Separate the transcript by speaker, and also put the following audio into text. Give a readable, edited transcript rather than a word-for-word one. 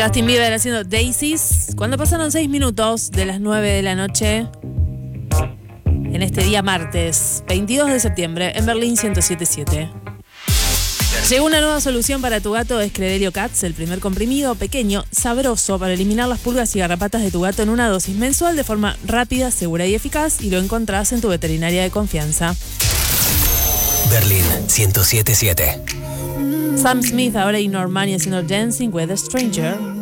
Speaker 1: Justin Bieber haciendo Daisies. Cuando pasaron 6 minutos de las 9 de la noche, en este día martes 22 de septiembre, en Berlín 107.7. Llegó una nueva solución para tu gato, es Credelio Cats, el primer comprimido pequeño, sabroso para eliminar las pulgas y garrapatas de tu gato en una dosis mensual de forma rápida, segura y eficaz, y lo encontrás en tu veterinaria de confianza.
Speaker 2: Berlín 107.7.
Speaker 1: Sam Smith, ahora y Normani haciendo Dancing with a Stranger.